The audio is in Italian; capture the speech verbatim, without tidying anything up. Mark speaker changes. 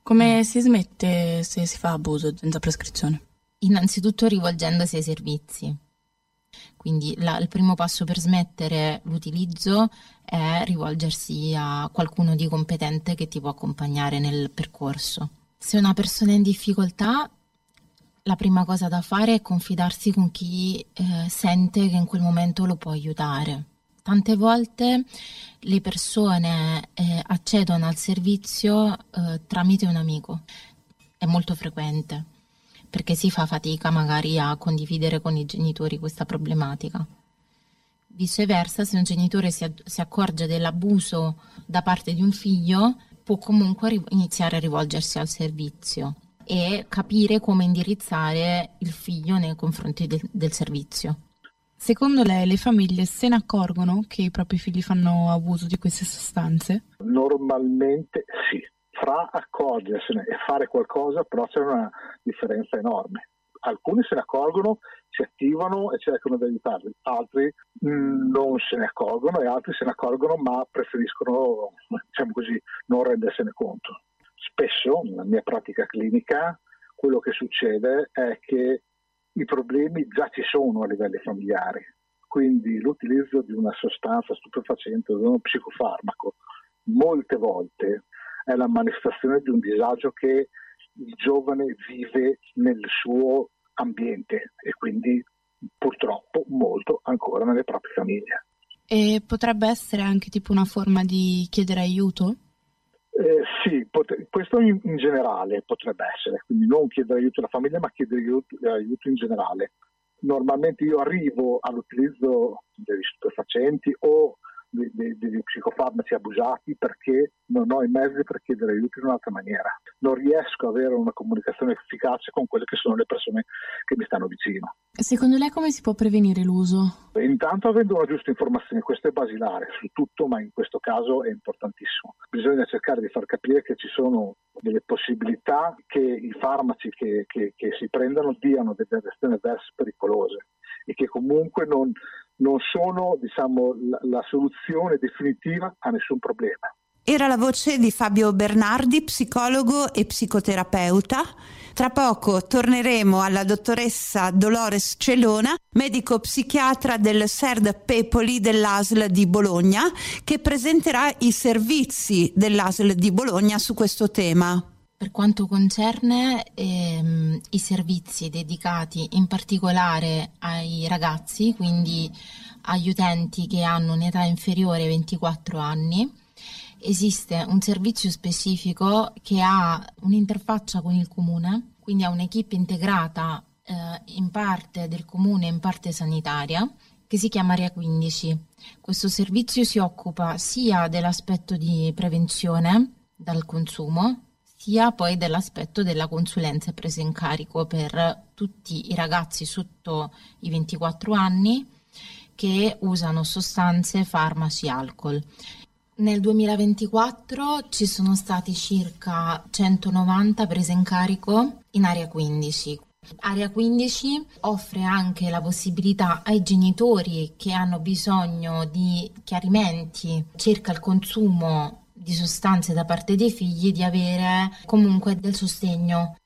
Speaker 1: Come si smette se si fa abuso senza prescrizione?
Speaker 2: Innanzitutto rivolgendosi ai servizi. Quindi la, il primo passo per smettere l'utilizzo è rivolgersi a qualcuno di competente che ti può accompagnare nel percorso. Se una persona è in difficoltà, la prima cosa da fare è confidarsi con chi eh, sente che in quel momento lo può aiutare. Tante volte le persone eh, accedono al servizio eh, tramite un amico, è molto frequente, perché si fa fatica magari a condividere con i genitori questa problematica. Viceversa, se un genitore si, si accorge dell'abuso da parte di un figlio, può comunque ri- iniziare a rivolgersi al servizio e capire come indirizzare il figlio nei confronti de- del servizio.
Speaker 1: Secondo lei le famiglie se ne accorgono che i propri figli fanno abuso di queste sostanze?
Speaker 3: Normalmente sì. Fra accorgersene e fare qualcosa però c'è una differenza enorme. Alcuni se ne accorgono, si attivano e cercano di aiutarli, altri mh, non se ne accorgono e altri se ne accorgono ma preferiscono, diciamo così, non rendersene conto. Spesso nella mia pratica clinica quello che succede è che i problemi già ci sono a livelli familiari, quindi l'utilizzo di una sostanza stupefacente o di uno psicofarmaco molte volte è la manifestazione di un disagio che il giovane vive nel suo ambiente e quindi purtroppo molto ancora nelle proprie famiglie.
Speaker 1: E potrebbe essere anche tipo una forma di chiedere aiuto?
Speaker 3: Eh, sì, pot- questo in, in generale potrebbe essere, quindi non chiedere aiuto alla famiglia ma chiedere aiuto, aiuto in generale. Normalmente io arrivo all'utilizzo degli stupefacenti o degli psicofarmaci abusati perché non ho i mezzi per chiedere aiuto in un'altra maniera. Non riesco ad avere una comunicazione efficace con quelle che sono le persone che mi stanno vicino.
Speaker 1: Secondo lei come si può prevenire l'uso?
Speaker 3: Intanto avendo una giusta informazione, questo è basilare su tutto, ma in questo caso è importantissimo. Bisogna cercare di far capire che ci sono delle possibilità che i farmaci che, che, che si prendano diano delle reazioni avverse pericolose e che comunque non, non sono, diciamo, la, la soluzione definitiva a nessun problema.
Speaker 4: Era la voce di Fabio Bernardi, psicologo e psicoterapeuta. Tra poco torneremo alla dottoressa Dolores Celona, medico psichiatra del S E R D Pepoli dell'A S L di Bologna, che presenterà i servizi dell'A S L di Bologna su questo tema.
Speaker 2: Per quanto concerne ehm, i servizi dedicati in particolare ai ragazzi, quindi agli utenti che hanno un'età inferiore ai ventiquattro anni, esiste un servizio specifico che ha un'interfaccia con il comune, quindi ha un'equipe integrata eh, in parte del comune e in parte sanitaria, che si chiama Area quindici. Questo servizio si occupa sia dell'aspetto di prevenzione dal consumo, sia poi dell'aspetto della consulenza e presa in carico per tutti i ragazzi sotto i ventiquattro anni che usano sostanze, farmaci, alcol. Nel duemilaventiquattro ci sono stati circa centonovanta prese in carico in Area quindici. Area quindici offre anche la possibilità ai genitori che hanno bisogno di chiarimenti circa il consumo di sostanze da parte dei figli di avere comunque del sostegno.